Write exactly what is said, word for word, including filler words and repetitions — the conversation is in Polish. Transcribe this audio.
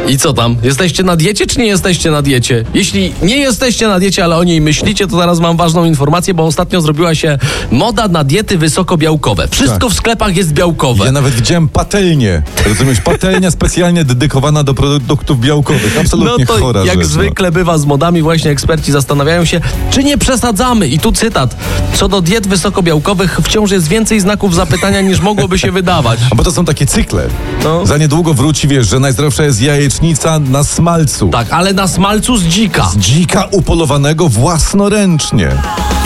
I co tam? Jesteście na diecie, czy nie jesteście na diecie? Jeśli nie jesteście na diecie, ale o niej myślicie, to teraz mam ważną informację, bo ostatnio zrobiła się moda na diety wysokobiałkowe. Wszystko Tak. w sklepach jest białkowe. Ja nawet widziałem patelnię. Rozumiesz? Patelnia specjalnie dedykowana do produktów białkowych. Absolutnie No to chora jak rzecz. zwykle bywa z modami, właśnie eksperci zastanawiają się, czy nie przesadzamy. I tu cytat. Co do diet wysokobiałkowych wciąż jest więcej znaków zapytania, niż mogłoby się wydawać. A bo to są takie cykle. No. Za niedługo wróci, wiesz, że najzdrowsza jest jajecznica na smalcu. Tak, ale na smalcu z dzika. Z dzika upolowanego własnoręcznie.